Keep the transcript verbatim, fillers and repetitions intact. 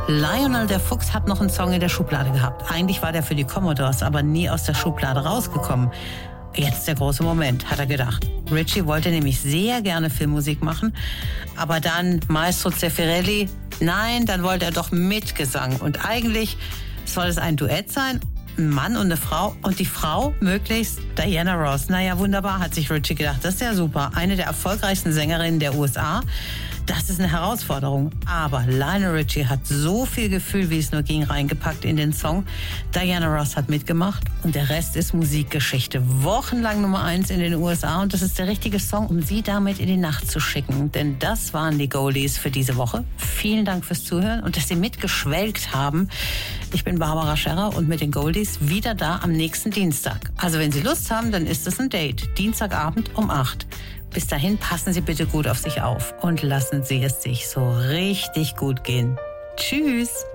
Lionel der Fuchs hat noch einen Song in der Schublade gehabt. Eigentlich war der für die Commodores, aber nie aus der Schublade rausgekommen. Jetzt der große Moment, hat er gedacht. Ritchie wollte nämlich sehr gerne Filmmusik machen, aber dann Maestro Zeffirelli, nein, dann wollte er doch Mitgesang. Und eigentlich soll es ein Duett sein, ein Mann und eine Frau und die Frau möglichst Diana Ross. Naja, wunderbar, hat sich Ritchie gedacht. Das ist ja super. Eine der erfolgreichsten Sängerinnen der U S A. Das ist eine Herausforderung. Aber Lionel Ritchie hat so viel Gefühl, wie es nur ging, reingepackt in den Song. Diana Ross hat mitgemacht und der Rest ist Musikgeschichte. Wochenlang Nummer eins in den U S A und das ist der richtige Song, um Sie damit in die Nacht zu schicken. Denn das waren die Goldies für diese Woche. Vielen Dank fürs Zuhören und dass Sie mitgeschwelgt haben. Ich bin Barbara Scherrer und mit den Goldies wieder da am nächsten Dienstag. Also wenn Sie Lust haben, dann ist es ein Date. Dienstagabend um acht. Bis dahin passen Sie bitte gut auf sich auf und lassen Sie es sich so richtig gut gehen. Tschüss!